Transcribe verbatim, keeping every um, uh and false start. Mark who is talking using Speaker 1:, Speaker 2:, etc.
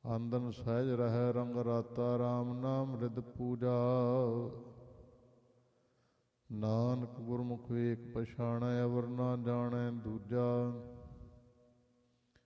Speaker 1: ਆਂਦਨ ਸਹਿਜ ਰਹਿ ਰੰਗ ਰਾਤਾ ਰਾਮ ਨਾਮ ਰਿਦ ਪੂਜਾ। ਨਾਨਕ ਗੁਰਮੁਖ ਏਕ ਪਛਾਣੈ ਅਵਰ ਨਾ ਜਾਣੈ ਦੂਜਾ।